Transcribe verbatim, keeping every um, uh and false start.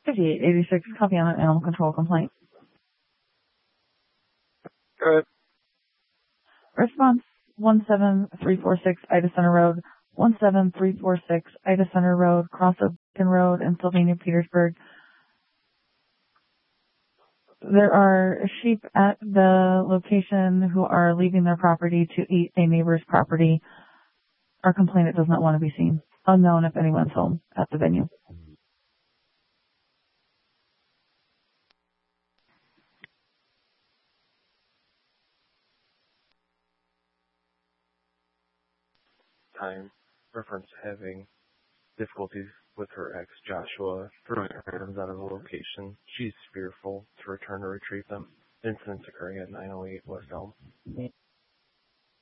fifty-eight eighty-six, copy on an animal control complaint. Good. Response one seven three four six Ida Center Road, one seven three four six Ida Center Road, cross of Beacon Road in Sylvania, Petersburg. There are sheep at the location who are leaving their property to eat a neighbor's property. Our complainant does not want to be seen. Unknown if anyone's home at the venue. Time. Reference having difficulties with her ex, Joshua, throwing her items out of the location. She's fearful to return to retrieve them. Incidents occurring at nine oh eight West Elm.